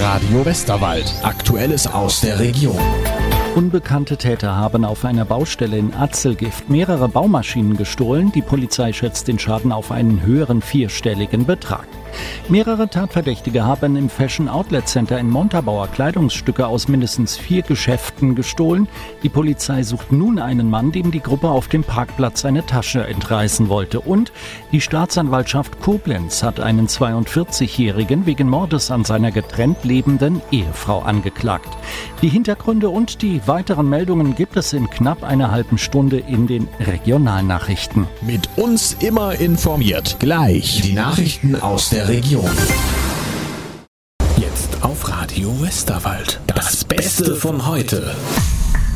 Radio Westerwald. Aktuelles aus der Region. Unbekannte Täter haben auf einer Baustelle in Atzelgift mehrere Baumaschinen gestohlen. Die Polizei schätzt den Schaden auf einen höheren vierstelligen Betrag. Mehrere Tatverdächtige haben im Fashion Outlet Center in Montabaur Kleidungsstücke aus mindestens 4 Geschäften gestohlen. Die Polizei sucht nun einen Mann, dem die Gruppe auf dem Parkplatz eine Tasche entreißen wollte. Und die Staatsanwaltschaft Koblenz hat einen 42-Jährigen wegen Mordes an seiner getrennt lebenden Ehefrau angeklagt. Die Hintergründe und die weiteren Meldungen gibt es in knapp einer halben Stunde in den Regionalnachrichten. Mit uns immer informiert. Gleich die Nachrichten aus der Region. Jetzt auf Radio Westerwald. Das Beste von heute.